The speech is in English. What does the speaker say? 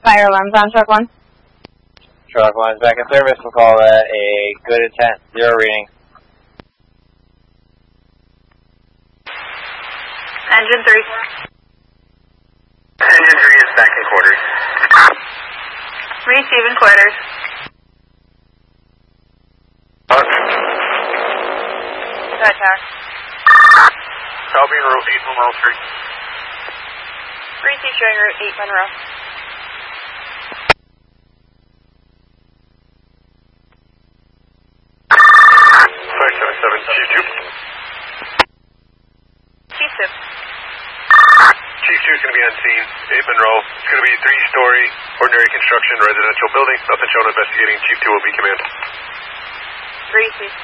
Fire alarms on truck 1. Truck 1 is back in service. We'll call that a good intent. 0 reading. Engine 3. Engine 3 is back in quarters. Receiving quarters. Go ahead, Tower. Copy and route 8 Monroe Street. Receive showing route 8 Monroe. 577 Chief 2. Chief 2. Chief 2 is going to be on scene, 8 Monroe. It's going to be a 3-story, ordinary construction, residential building. Nothing shown investigating. Chief 2 will be command. Receive.